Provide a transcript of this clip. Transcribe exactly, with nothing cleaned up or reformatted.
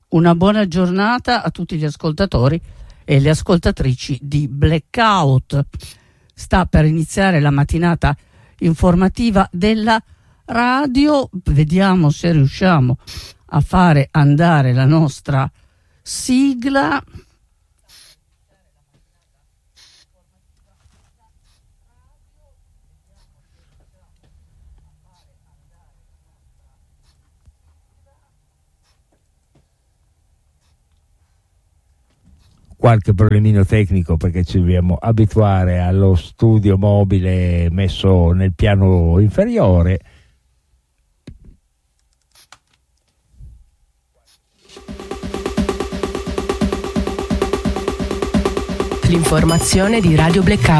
Una buona giornata a tutti gli ascoltatori e le ascoltatrici di Blackout. Sta per iniziare la mattinata informativa della radio. Vediamo se riusciamo a fare andare la nostra sigla. Qualche problemino tecnico perché ci dobbiamo abituare allo studio mobile messo nel piano inferiore. L'informazione di Radio Blackout.